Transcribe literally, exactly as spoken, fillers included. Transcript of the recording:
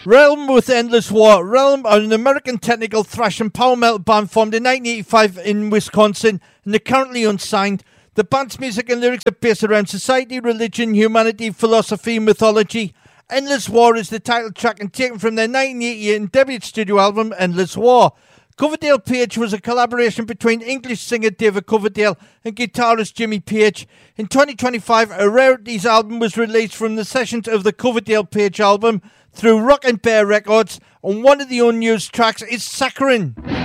Realm with Endless War. Realm are an American technical thrash and power metal band formed in nineteen eighty-five in Wisconsin, and they're currently unsigned. The band's music and lyrics are based around society, religion, humanity, philosophy, and mythology. Endless War is the title track and taken from their nineteen eighty-eight debut studio album, Endless War. Coverdale Page was a collaboration between English singer David Coverdale and guitarist Jimmy Page. In twenty twenty-five, a Rarities album was released from the sessions of the Coverdale Page album through Rock and Bear Records, and one of the unused tracks is Saccharine.